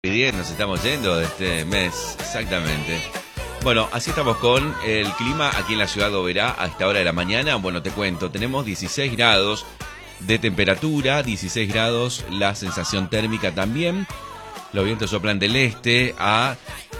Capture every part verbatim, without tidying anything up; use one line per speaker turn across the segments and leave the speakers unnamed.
diez nos estamos yendo de este mes, exactamente. Bueno, así estamos con el clima aquí en la ciudad de Oberá a esta hora de la mañana. Bueno, te cuento, tenemos dieciséis grados de temperatura, dieciséis grados la sensación térmica también. Los vientos soplan del este a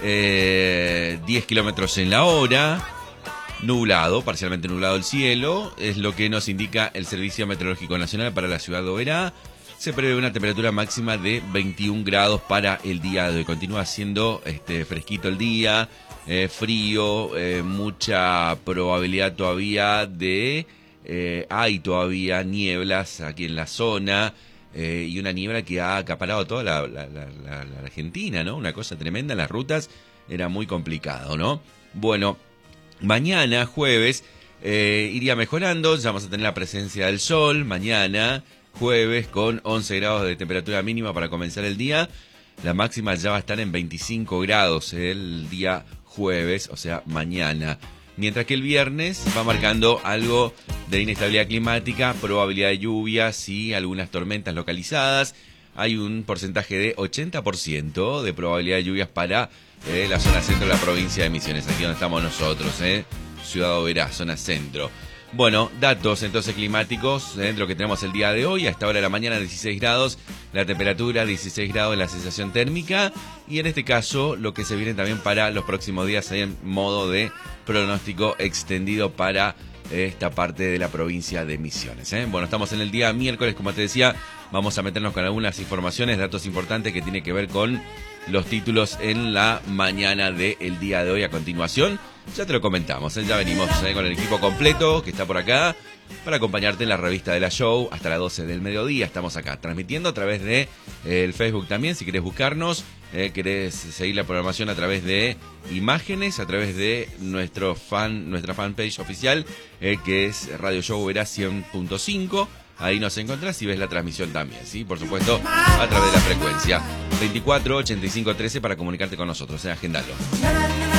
eh, diez kilómetros en la hora. Nublado, parcialmente nublado el cielo, es lo que nos indica el Servicio Meteorológico Nacional para la ciudad de Oberá. Se prevé una temperatura máxima de veintiún grados para el día de hoy. Continúa siendo este, fresquito el día, eh, frío, eh, mucha probabilidad todavía de... Eh, hay todavía nieblas aquí en la zona eh, y una niebla que ha acaparado toda la, la, la, la, la Argentina, ¿no? Una cosa tremenda, en las rutas era muy complicado, ¿no? Bueno, mañana, jueves, eh, iría mejorando, ya vamos a tener la presencia del sol, mañana... Jueves con once grados de temperatura mínima para comenzar el día. La máxima ya va a estar en veinticinco grados el día jueves, o sea, mañana. Mientras que el viernes va marcando algo de inestabilidad climática, probabilidad de lluvias y algunas tormentas localizadas. Hay un porcentaje de ochenta por ciento de probabilidad de lluvias para eh, la zona centro de la provincia de Misiones, aquí donde estamos nosotros, eh, Ciudad Oberá, zona centro. Bueno, datos entonces climáticos, eh, de lo que tenemos el día de hoy. A esta hora de la mañana, dieciséis grados, la temperatura, dieciséis grados la sensación térmica. Y en este caso, lo que se viene también para los próximos días, hay en modo de pronóstico extendido para eh, esta parte de la provincia de Misiones. ¿eh? Bueno, estamos en el día miércoles, como te decía, vamos a meternos con algunas informaciones, datos importantes que tienen que ver con los títulos en la mañana del día de hoy. A continuación, ya te lo comentamos, ¿eh? Ya venimos ¿eh? con el equipo completo que está por acá para acompañarte en la revista de la show hasta las doce del mediodía. Estamos acá transmitiendo a través de eh, el Facebook también, si querés buscarnos, eh, querés seguir la programación a través de imágenes, a través de nuestro fan, nuestra fanpage oficial, eh, que es Radio Show Oberá cien punto cinco. Ahí nos encontrás y ves la transmisión también, ¿sí? Por supuesto, a través de la frecuencia veinticuatro ochenta y cinco trece para comunicarte con nosotros, ¿eh? Agendalo.